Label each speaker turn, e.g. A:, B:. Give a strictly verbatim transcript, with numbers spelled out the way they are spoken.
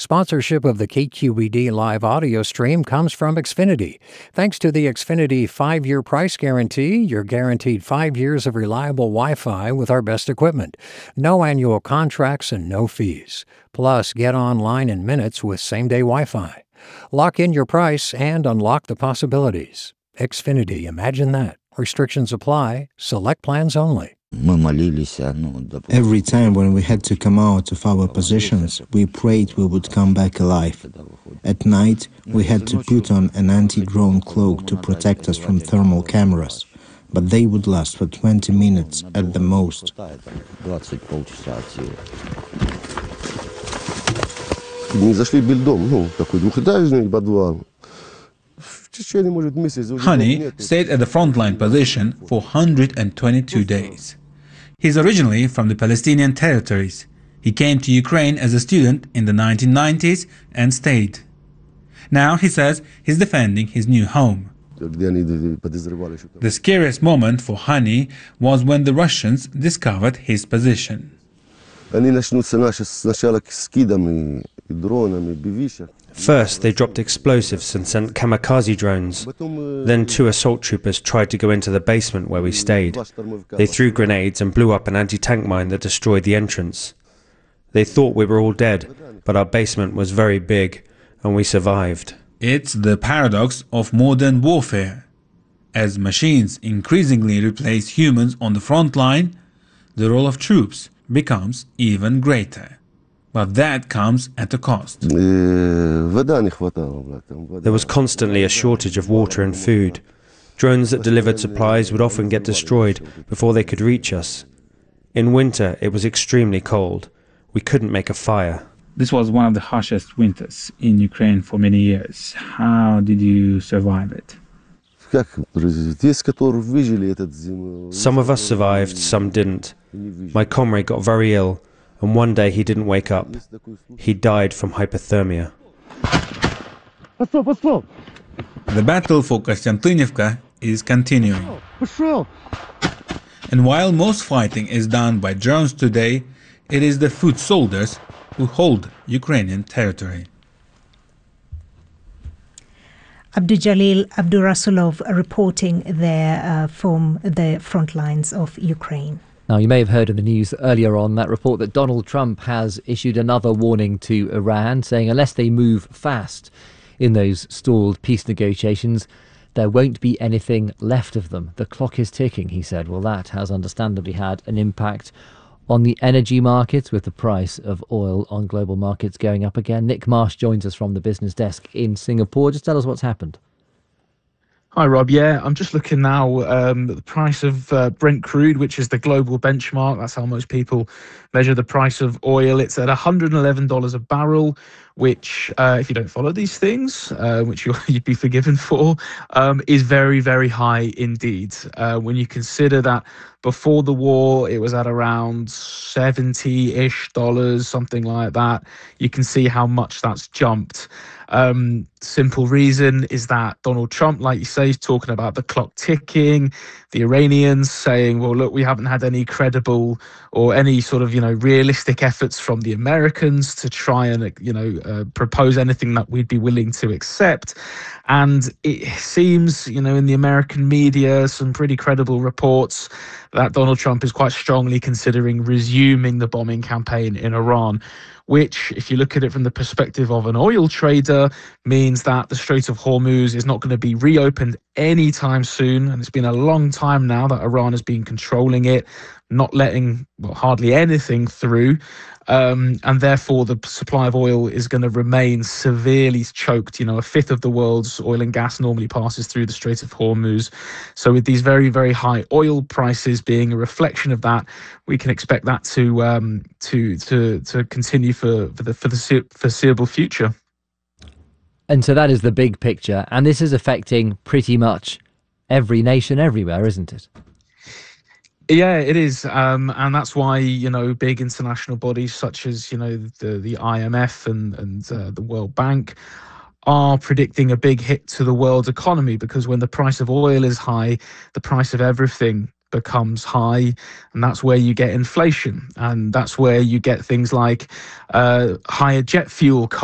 A: Sponsorship of the K Q E D live audio stream comes from Xfinity. Thanks to the Xfinity five-year price guarantee, you're guaranteed five years of reliable Wi-Fi with our best equipment. No annual contracts and no fees. Plus, get online in minutes with same-day Wi-Fi. Lock in your price and unlock the possibilities. Xfinity, imagine that. Restrictions apply. Select plans only.
B: Every time when we had to come out of our positions, we prayed we would come back alive. At night, we had to put on an anti-drone cloak to protect us from thermal cameras, but they would last for twenty minutes at the most.
C: Hani stayed at the frontline position for one hundred twenty-two days. He's originally from the Palestinian territories. He came to Ukraine as a student in the nineteen nineties and stayed. Now he says he's defending his new home. The scariest moment for Hani was when the Russians discovered his position.
D: First, they dropped explosives and sent kamikaze drones. Then two assault troopers tried to go into the basement where we stayed. They threw grenades and blew up an anti-tank mine that destroyed the entrance. They thought we were all dead, but our basement was very big, and we survived.
C: It's the paradox of modern warfare. As machines increasingly replace humans on the front line, the role of troops becomes even greater. But that comes at a cost.
D: There was constantly a shortage of water and food. Drones that delivered supplies would often get destroyed before they could reach us. In winter, it was extremely cold. We couldn't make a fire.
E: This was one of the harshest winters in Ukraine for many years. How did you survive it?
D: Some of us survived, some didn't. My comrade got very ill, and one day he didn't wake up. He died from hypothermia.
C: The battle for Kostiantynivka is continuing. And while most fighting is done by drones today, it is the foot soldiers who hold Ukrainian territory.
F: Abdujalil Abdurasulov reporting there uh, from the front lines of Ukraine.
G: Now, you may have heard in the news earlier on that report that Donald Trump has issued another warning to Iran, saying unless they move fast in those stalled peace negotiations, there won't be anything left of them. The clock is ticking, he said. Well, that has understandably had an impact on the energy markets, with the price of oil on global markets going up again. Nick Marsh joins us from the business desk in Singapore. Just tell us what's happened.
H: Hi, Rob. Yeah, I'm just looking now um, at the price of uh, Brent crude, which is the global benchmark. That's how most people measure the price of oil. It's at one hundred eleven dollars a barrel, which, uh, if you don't follow these things, uh, which you'll, you'd be forgiven for, um, is very, very high indeed. Uh, when you consider that before the war, it was at around seventy-ish dollars, something like that, you can see how much that's jumped. Um, simple reason is that Donald Trump, like you say, is talking about the clock ticking, the Iranians saying, well, look, we haven't had any credible or any sort of, you know, realistic efforts from the Americans to try and, you know, uh, propose anything that we'd be willing to accept. And it seems, you know, in the American media, some pretty credible reports that Donald Trump is quite strongly considering resuming the bombing campaign in Iran, which, if you look at it from the perspective of an oil trader, means that the Strait of Hormuz is not going to be reopened anytime soon. And it's been a long time now that Iran has been controlling it, not letting well, hardly anything through. Um, and therefore, the supply of oil is going to remain severely choked. You know, a fifth of the world's oil and gas normally passes through the Strait of Hormuz. So with these very, very high oil prices being a reflection of that, we can expect that to um, to to to continue for, for the for the foreseeable future.
G: And so that is the big picture. And this is affecting pretty much every nation everywhere, isn't it?
H: Yeah, it is. Um, and that's why, you know, big international bodies such as, you know, the, the I M F and, and uh, the World Bank are predicting a big hit to the world economy, because when the price of oil is high, the price of everything becomes high, and that's where you get inflation, and that's where you get things like uh, higher jet fuel costs.